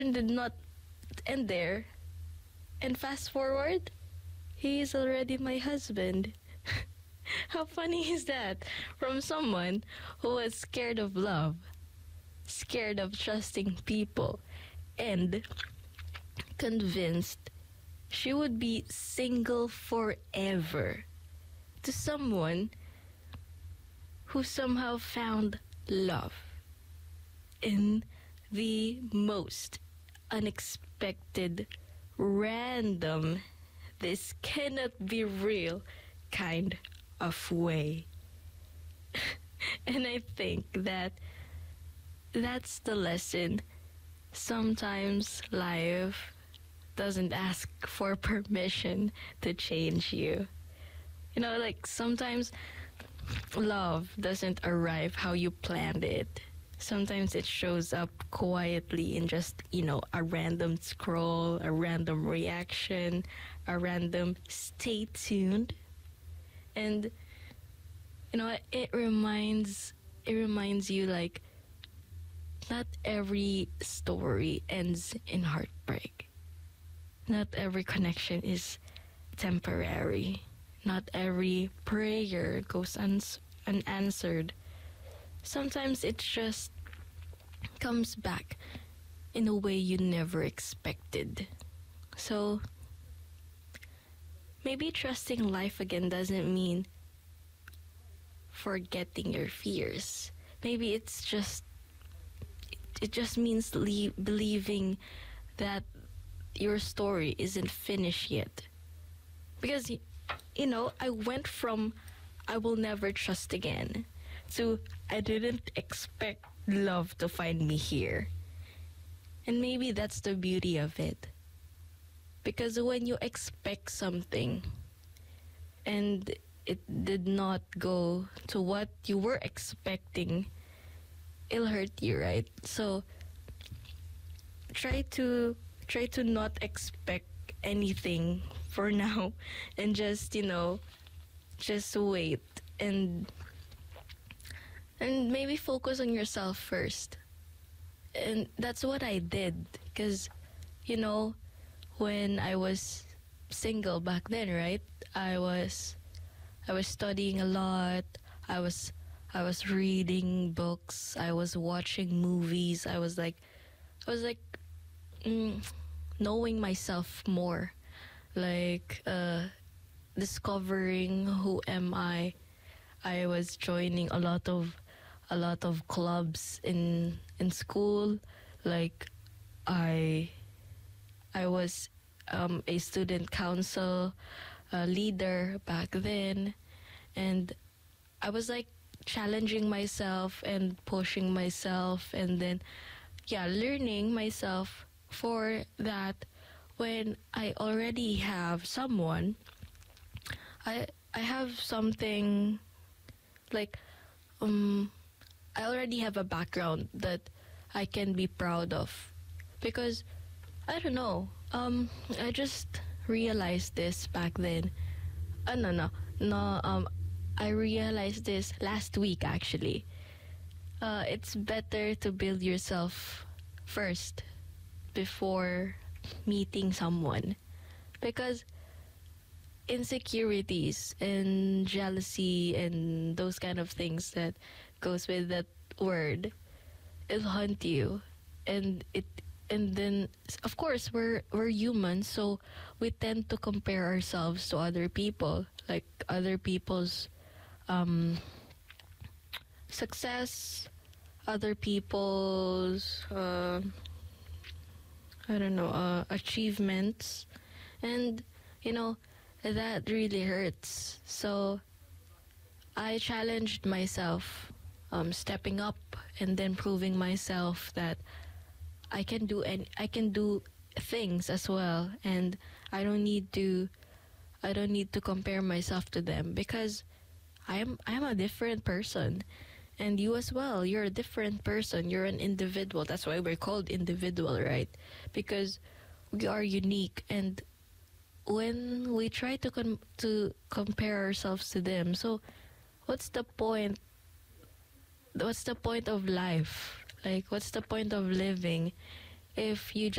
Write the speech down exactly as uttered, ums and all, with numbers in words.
did not end there. And fast forward, he is already my husband. How funny is that? From someone who was scared of love, scared of trusting people, and convinced she would be single forever, to someone who somehow found love in the most unexpected, random, this cannot be real kind of way. And I think that that's the lesson. Sometimes life doesn't ask for permission to change you. You know, like sometimes love doesn't arrive how you planned it. Sometimes it shows up quietly in just, you know, a random scroll, a random reaction, a random stay tuned. And you know, it reminds it reminds you like not every story ends in heartbreak. Not every connection is temporary. Not every prayer goes uns- unanswered. Sometimes it just comes back in a way you never expected. So maybe trusting life again doesn't mean forgetting your fears. Maybe it's just it just means le- believing that your story isn't finished yet. Because you know, I went from I will never trust again to I didn't expect love to find me here. And maybe that's the beauty of it. Because when you expect something and it did not go to what you were expecting, it'll hurt you, right? So try to try to not expect anything for now and just, you know, just wait and and maybe focus on yourself first. And that's what I did because, you know, when I was single back then, right? I was I was studying a lot. I was I was reading books. I was watching movies. I was like I was like mm, knowing myself more, like uh, discovering who am I. I was joining a lot of a lot of clubs in in school. Like I I was um, a student council uh, leader back then, and I was like challenging myself and pushing myself, and then yeah, learning myself for that. When I already have someone, I I have something like um I already have a background that I can be proud of, because I don't know, um I just realized this back then. Uh, no no no um I realized this last week actually. Uh, it's better to build yourself first before meeting someone, because insecurities and jealousy and those kind of things that goes with that word, it'll haunt you. And it and then of course we're we're humans, so we tend to compare ourselves to other people, like other people's um success, other people's uh, I don't know, uh, achievements, and you know that really hurts. So I challenged myself, um, stepping up and then proving myself that I can do and I can do things as well, and I don't need to I don't need to compare myself to them, because I'm I'm a different person. And you as well, you're a different person. You're an individual. That's why we're called individual, right? Because we are unique. And when we try to com- to compare ourselves to them, so what's the point? What's the point of life? Like, what's the point of living if you